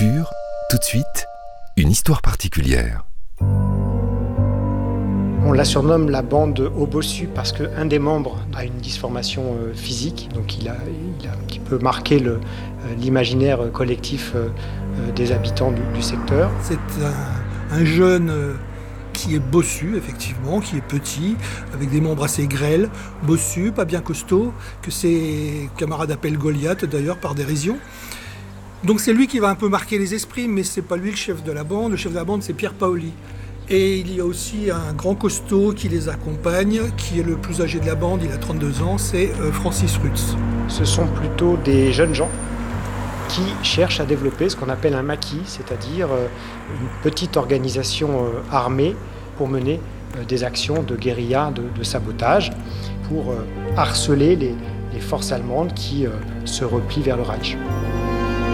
Culture, tout de suite, une histoire particulière. On la surnomme la bande au bossu parce qu'un des membres a une dysformation physique, donc il a un petit peu marqué l'imaginaire collectif des habitants du secteur. C'est un jeune qui est bossu, effectivement, qui est petit, avec des membres assez grêles, bossu, pas bien costaud, que ses camarades appellent Goliath d'ailleurs par dérision. Donc c'est lui qui va un peu marquer les esprits, mais c'est pas lui le chef de la bande. Le chef de la bande, c'est Pierre Paoli. Et il y a aussi un grand costaud qui les accompagne, qui est le plus âgé de la bande, il a 32 ans, c'est Francis Rutz. Ce sont plutôt des jeunes gens qui cherchent à développer ce qu'on appelle un maquis, c'est-à-dire une petite organisation armée pour mener des actions de guérilla, de sabotage, pour harceler les forces allemandes qui se replient vers le Reich.